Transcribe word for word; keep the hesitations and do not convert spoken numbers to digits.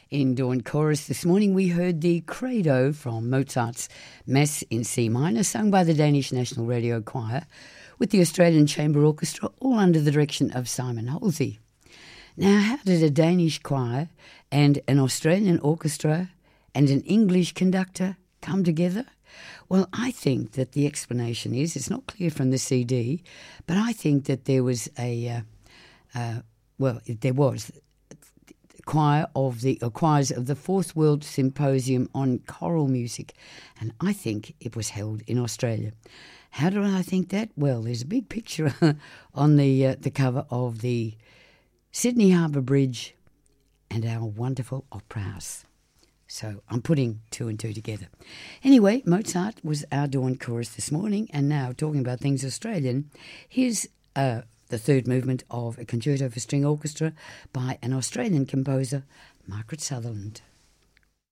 In Dawn Chorus this morning we heard the Credo from Mozart's Mass in C minor, sung by the Danish National Radio Choir with the Australian Chamber Orchestra, all under the direction of Simon Halsey. Now, how did a Danish choir and an Australian orchestra and an English conductor come together? Well, I think that the explanation is, it's not clear from the C D, but I think that there was a, uh, uh, well, there was choir of the uh, choirs of the Fourth World Symposium on Choral Music, and I think it was held in Australia. How do I think that? Well, there's a big picture on the uh, the cover of the Sydney Harbour Bridge and our wonderful opera house. So I'm putting two and two together. Anyway, Mozart was our Dawn Chorus this morning, and now talking about things Australian, here's uh, the third movement of a concerto for string orchestra by an Australian composer, Margaret Sutherland.